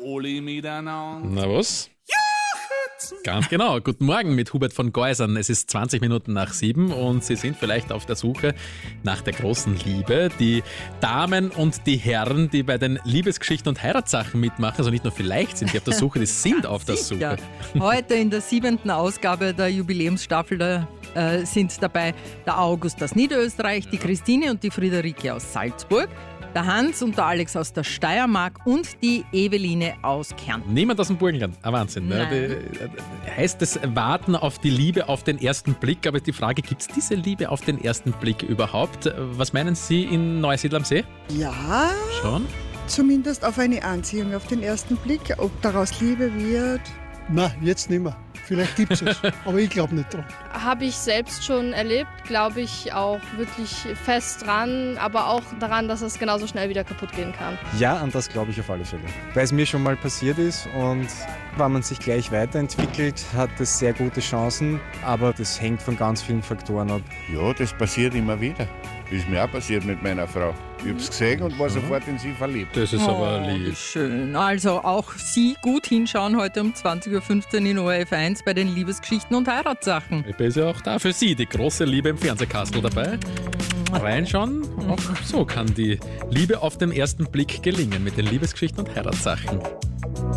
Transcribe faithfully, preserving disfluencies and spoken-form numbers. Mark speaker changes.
Speaker 1: alle miteinander.
Speaker 2: Na was? Ganz genau. Guten Morgen mit Hubert von Geusern. Es ist zwanzig Minuten nach sieben und Sie sind vielleicht auf der Suche nach der großen Liebe. Die Damen und die Herren, die bei den Liebesgeschichten und Heiratssachen mitmachen, also nicht nur vielleicht sind die auf der Suche, die sind auf der Suche.
Speaker 3: Heute in der siebenten Ausgabe der Jubiläumsstaffel da, äh, sind dabei der August aus Niederösterreich, die Christine und die Friederike aus Salzburg, der Hans und der Alex aus der Steiermark und die Eveline aus Kärnten.
Speaker 2: Niemand aus dem Burgenland. Ein Wahnsinn. Ne? Die, heißt das Warten auf die Liebe auf den ersten Blick, aber die Frage, gibt es diese Liebe auf den ersten Blick überhaupt? Was meinen Sie in Neusiedl am See?
Speaker 4: Ja,
Speaker 2: Schon?
Speaker 4: zumindest auf eine Anziehung auf den ersten Blick. Ob daraus Liebe wird?
Speaker 5: Nein, jetzt nicht mehr. Vielleicht gibt es es, aber ich glaube nicht dran.
Speaker 6: Habe ich selbst schon erlebt, glaube ich auch wirklich fest dran, aber auch daran, dass es genauso schnell wieder kaputt gehen kann.
Speaker 7: Ja, an das glaube ich auf alle Fälle. Weil es mir schon mal passiert ist und wenn man sich gleich weiterentwickelt, hat es sehr gute Chancen, aber das hängt von ganz vielen Faktoren ab.
Speaker 8: Ja, das passiert immer wieder. Das ist mir auch passiert mit meiner Frau. Ich habe es gesehen und war sofort in sie verliebt.
Speaker 2: Das ist aber
Speaker 3: Oh,
Speaker 2: lieb.
Speaker 3: wie schön. Also auch Sie gut hinschauen heute um zwanzig Uhr fünfzehn in O R F eins bei den Liebesgeschichten und Heiratssachen.
Speaker 2: Ich bin ja auch da für Sie, die große Liebe im Fernsehkastel dabei. Reinschauen, auch so kann die Liebe auf den ersten Blick gelingen mit den Liebesgeschichten und Heiratssachen.